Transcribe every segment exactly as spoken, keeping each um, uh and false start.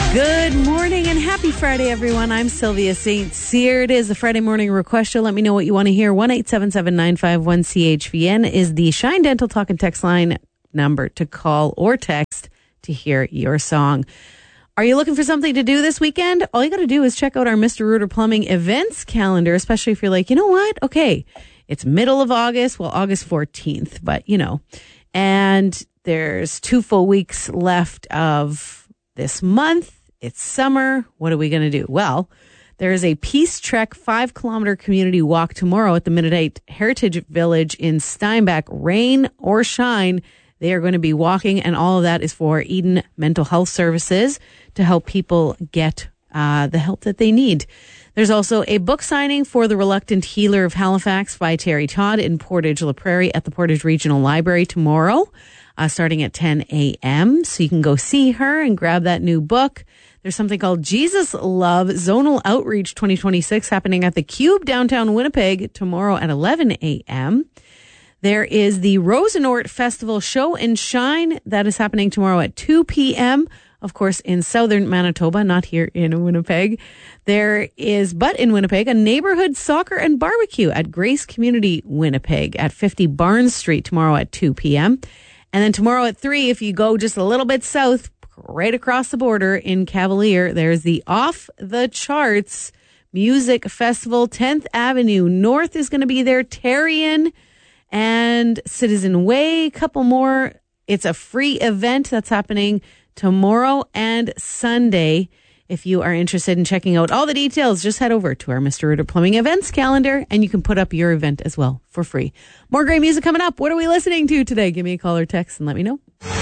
Good morning and happy Friday, everyone. I'm Sylvia Saint Cyr. It is the Friday Morning Request Show. Let me know what you want to hear. one eight seven seven, nine five one, C H V N is the Shine Dental Talk and Text line number to call or text to hear your song. Are you looking for something to do this weekend? All you got to do is check out our Mister Rooter Plumbing events calendar, especially if you're like, you know what? Okay, it's middle of August. Well, August fourteenth, but you know, and there's two full weeks left of this month. It's summer. What are we going to do? Well, there is a Peace Trek five kilometer community walk tomorrow at the Mennonite Heritage Village in Steinbach. Rain or shine, they are going to be walking, and all of that is for Eden Mental Health Services to help people get uh, the help that they need. There's also a book signing for The Reluctant Healer of Halifax by Terry Todd in Portage La Prairie at the Portage Regional Library tomorrow, uh, starting at ten a.m. So you can go see her and grab that new book. There's something called Jesus Love Zonal Outreach twenty twenty-six happening at the Cube downtown Winnipeg tomorrow at eleven a.m. There is the Rosenort Festival Show and Shine that is happening tomorrow at two p.m. Of course, in southern Manitoba, not here in Winnipeg. There is, but in Winnipeg, a neighborhood soccer and barbecue at Grace Community Winnipeg at fifty Barnes Street tomorrow at two p.m. And then tomorrow at three, if you go just a little bit south, right across the border in Cavalier, there's the Off the Charts Music Festival. tenth Avenue North is going to be there. Terrian and Citizen Way, a couple more. It's a free event that's happening tomorrow and Sunday. If you are interested in checking out all the details, just head over to our Mister Rooter Plumbing events calendar and you can put up your event as well for free. More great music coming up. What are we listening to today? Give me a call or text and let me know.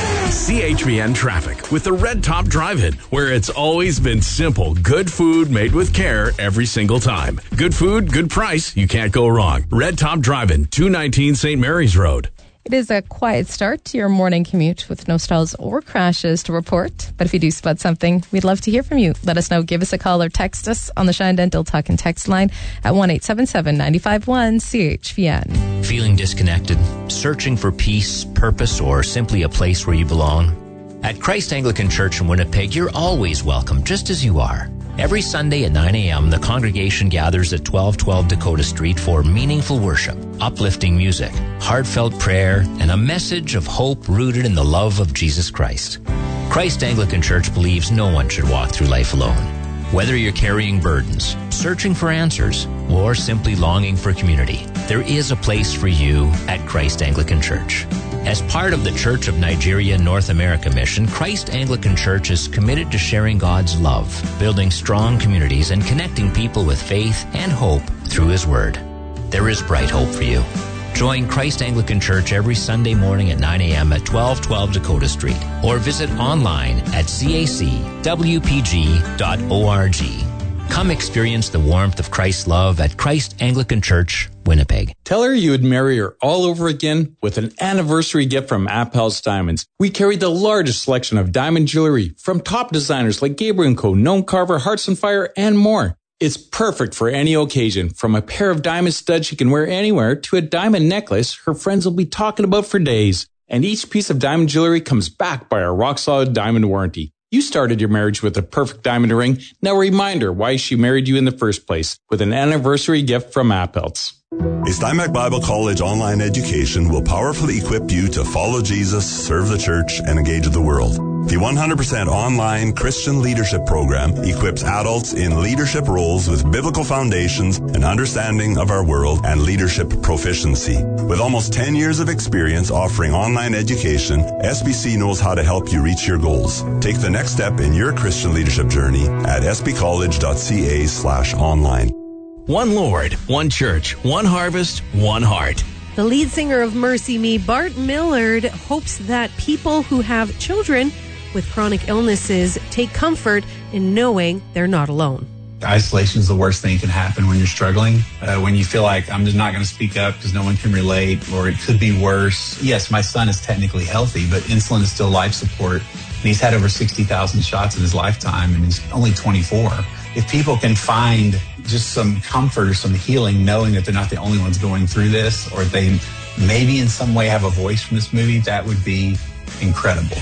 C H V N Traffic with the Red Top Drive-In, where it's always been simple. Good food made with care every single time. Good food, good price. You can't go wrong. Red Top Drive-In, two nineteen Saint Mary's Road. It is a quiet start to your morning commute with no stalls or crashes to report. But if you do spot something, we'd love to hear from you. Let us know. Give us a call or text us on the Shine Dental Talk and Text line at one eight seven seven, nine five one, C H V N. Feeling disconnected, searching for peace, purpose, or simply a place where you belong? At Christ Anglican Church in Winnipeg, you're always welcome, just as you are. Every Sunday at nine a.m., the congregation gathers at twelve twelve Dakota Street for meaningful worship, uplifting music, heartfelt prayer, and a message of hope rooted in the love of Jesus Christ. Christ Anglican Church believes no one should walk through life alone. Whether you're carrying burdens, searching for answers, or simply longing for community, there is a place for you at Christ Anglican Church. As part of the Church of Nigeria North America mission, Christ Anglican Church is committed to sharing God's love, building strong communities, and connecting people with faith and hope through His Word. There is bright hope for you. Join Christ Anglican Church every Sunday morning at nine a.m. at twelve twelve Dakota Street, or visit online at c a c w p g dot org. Come experience the warmth of Christ's love at Christ Anglican Church, Winnipeg. Tell her you would marry her all over again with an anniversary gift from Appel's Diamonds. We carry the largest selection of diamond jewelry from top designers like Gabriel and Co, Noam Carver, Hearts on Fire, and more. It's perfect for any occasion, from a pair of diamond studs she can wear anywhere to a diamond necklace her friends will be talking about for days. And each piece of diamond jewelry comes backed by our rock-solid diamond warranty. You started your marriage with a perfect diamond ring. Now remind her why she married you in the first place with an anniversary gift from Appel's. A Steinbach Bible College online education will powerfully equip you to follow Jesus, serve the church, and engage the world. The one hundred percent online Christian leadership program equips adults in leadership roles with biblical foundations and understanding of our world and leadership proficiency. With almost ten years of experience offering online education, S B C knows how to help you reach your goals. Take the next step in your Christian leadership journey at s b college dot c a slash online. One Lord, one church, one harvest, one heart. The lead singer of Mercy Me, Bart Millard, hopes that people who have children with chronic illnesses take comfort in knowing they're not alone. Isolation is the worst thing that can happen when you're struggling. Uh, when you feel like I'm just not going to speak up because no one can relate, or it could be worse. Yes, my son is technically healthy, but insulin is still life support. And he's had over sixty thousand shots in his lifetime, and he's only twenty-four. If people can find just some comfort or some healing knowing that they're not the only ones going through this, or they maybe in some way have a voice from this movie, that would be incredible.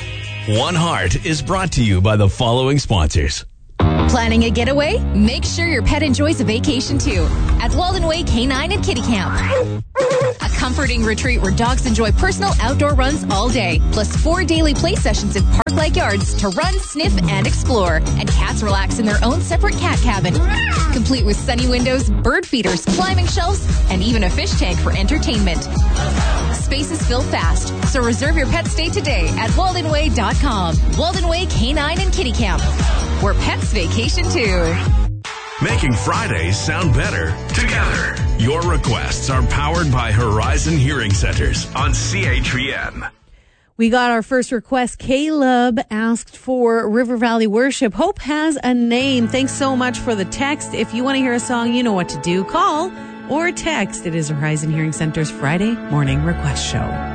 One Heart is brought to you by the following sponsors. Planning a getaway? Make sure your pet enjoys a vacation too at Walden Way Canine and Kitty Camp. A comforting retreat where dogs enjoy personal outdoor runs all day, plus four daily play sessions in park-like yards to run, sniff, and explore. And cats relax in their own separate cat cabin, complete with sunny windows, bird feeders, climbing shelves, and even a fish tank for entertainment. Spaces fill fast, so reserve your pet stay today at walden way dot com. Walden Way Canine and Kitty Camp, where pets vacation too. Making Fridays sound better together. Your requests are powered by Horizon Hearing Centers on C H V N. We got our first request. Caleb asked for River Valley Worship. Hope has a name. Thanks so much for the text. If you want to hear a song, you know what to do. Call or text. It is Horizon Hearing Center's Friday morning request show.